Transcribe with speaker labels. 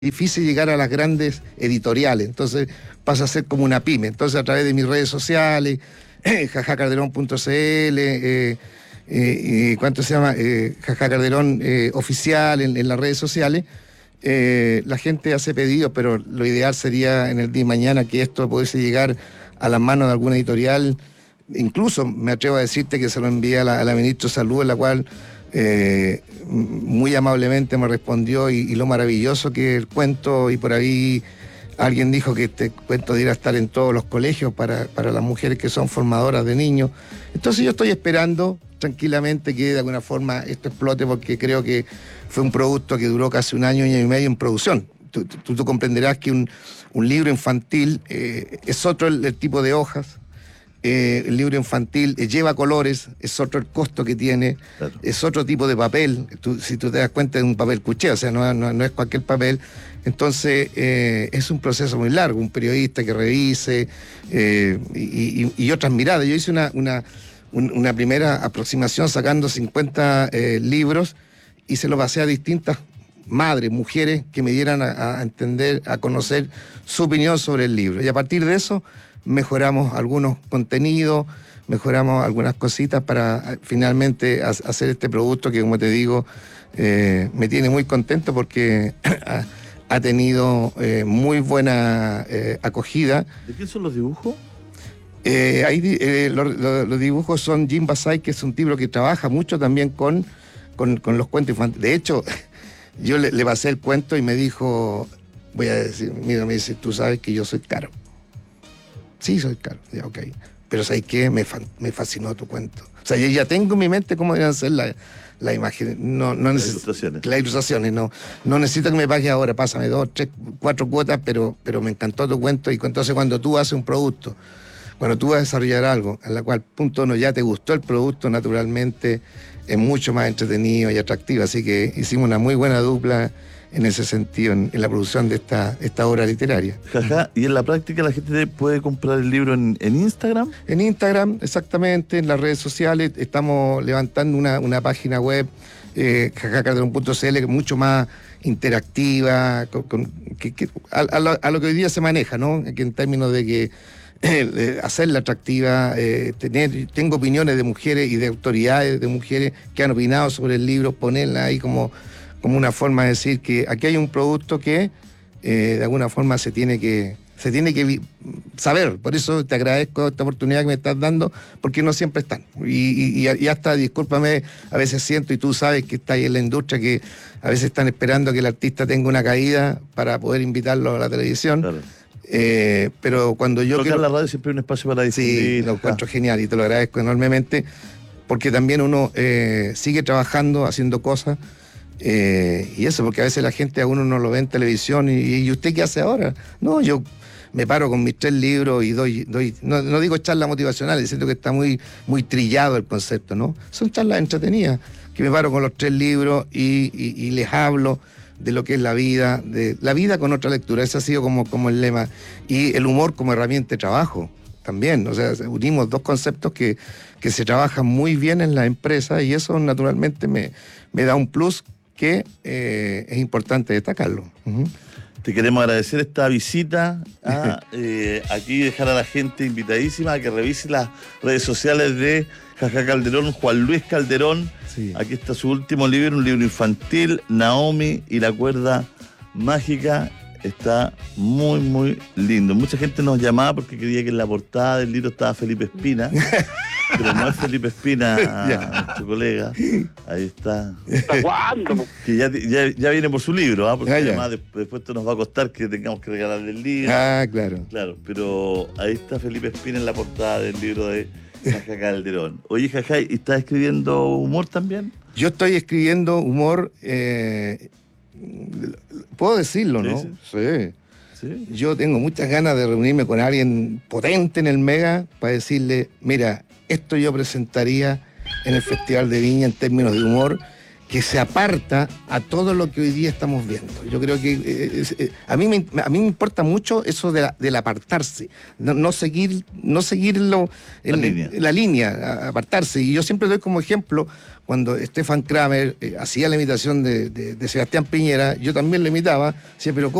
Speaker 1: difícil llegar a las grandes editoriales, entonces pasa a ser como una pyme. Entonces a través de mis redes sociales, jajacarderón.cl, ¿cuánto se llama? Jajacarderón oficial en las redes sociales, la gente hace pedidos, pero lo ideal sería en el día de mañana que esto pudiese llegar a las manos de alguna editorial. Incluso me atrevo a decirte que se lo envié a la ministra de Salud, en la cual muy amablemente me respondió y lo maravilloso que el cuento, y por ahí alguien dijo que este cuento debería estar en todos los colegios para las mujeres que son formadoras de niños. Entonces yo estoy esperando tranquilamente que de alguna forma esto explote, porque creo que fue un producto que duró casi un año y medio en producción. Tú comprenderás que un libro infantil es otro el tipo de hojas. El libro infantil lleva colores, es otro el costo que tiene, claro. Es otro tipo de papel. Si tú te das cuenta, es un papel cuché, o sea, no es cualquier papel. Entonces es un proceso muy largo, un periodista que revise y otras miradas. Yo hice una primera aproximación sacando 50 libros y se lo pasé a distintas madres, mujeres que me dieran a entender, a conocer su opinión sobre el libro. Y a partir de eso mejoramos algunos contenidos, mejoramos algunas cositas para finalmente hacer este producto que, como te digo, me tiene muy contento porque ha tenido muy buena acogida.
Speaker 2: ¿De quién son los dibujos?
Speaker 1: Los dibujos son Jim Basay, que es un tipo que trabaja mucho también con los cuentos infantiles. De hecho, yo le pasé el cuento y me dijo, voy a decir, mira, me dice, tú sabes que yo soy caro. Sí, soy caro, ya, ok. Pero ¿sabes qué? Me fascinó tu cuento. O sea, yo ya tengo en mi mente cómo deben ser la imagen. Las ilustraciones. Las ilustraciones, no necesito que me pagues ahora, pásame 2, 3, 4 cuotas, pero me encantó tu cuento. Y entonces cuando tú haces un producto, cuando tú vas a desarrollar algo, en la cual, punto uno, ya te gustó el producto, naturalmente es mucho más entretenido y atractivo. Así que hicimos una muy buena dupla en ese sentido, en la producción de esta obra literaria.
Speaker 2: Jaja, ¿y en la práctica la gente puede comprar el libro en Instagram?
Speaker 1: En Instagram, exactamente, en las redes sociales. Estamos levantando una página web, jajacarderón.cl, mucho más interactiva, a lo que hoy día se maneja, ¿no? Que en términos de que hacerla atractiva, tengo opiniones de mujeres y de autoridades de mujeres que han opinado sobre el libro, ponerla ahí como una forma de decir que aquí hay un producto que de alguna forma se tiene que saber. Por eso te agradezco esta oportunidad que me estás dando, porque no siempre están. Y hasta, discúlpame, a veces siento, y tú sabes que está ahí en la industria, que a veces están esperando que el artista tenga una caída para poder invitarlo a la televisión.
Speaker 2: Claro.
Speaker 1: Pero cuando yo
Speaker 2: quiero... la radio siempre es un espacio para difundir.
Speaker 1: Sí, lo encuentro genial y te lo agradezco enormemente, porque también uno sigue trabajando, haciendo cosas. Y eso, porque a veces la gente a uno no lo ve en televisión y ¿usted qué hace ahora? No, yo me paro con mis 3 libros y doy no digo charlas motivacionales, siento que está muy trillado el concepto, ¿no? Son charlas entretenidas, que me paro con los 3 libros y les hablo de lo que es la vida con otra lectura. Ese ha sido como el lema. Y el humor como herramienta de trabajo también, o sea, unimos 2 conceptos que se trabajan muy bien en la empresa, y eso naturalmente me da un plus que es importante destacarlo. Uh-huh.
Speaker 2: Te queremos agradecer esta visita aquí, dejar a la gente invitadísima a que revise las redes sociales de Jaja Calderón, Juan Luis Calderón. Sí. Aquí está su último libro, un libro infantil, Naomi y la cuerda mágica. Está muy, muy lindo. Mucha gente nos llamaba porque quería que en la portada del libro estaba Felipe Espina, pero no es Felipe Espina, nuestro colega. Ahí está.
Speaker 3: ¿Hasta cuándo?
Speaker 2: Que ya viene por su libro, porque además después esto nos va a costar que tengamos que regalarle el libro.
Speaker 1: Claro.
Speaker 2: Claro, pero ahí está Felipe Espina en la portada del libro de Jaja Calderón. Oye, Jaja, ¿y estás escribiendo humor también?
Speaker 1: Yo estoy escribiendo humor... puedo decirlo, ¿no? Sí. Yo tengo muchas ganas de reunirme con alguien potente en el Mega para decirle, mira, esto yo presentaría en el Festival de Viña en términos de humor, que se aparta a todo lo que hoy día estamos viendo. Yo creo que a mí me importa mucho eso del apartarse, no seguir la línea, apartarse. Y yo siempre doy como ejemplo, cuando Stefan Kramer hacía la imitación de Sebastián Piñera, yo también lo imitaba, decía, pero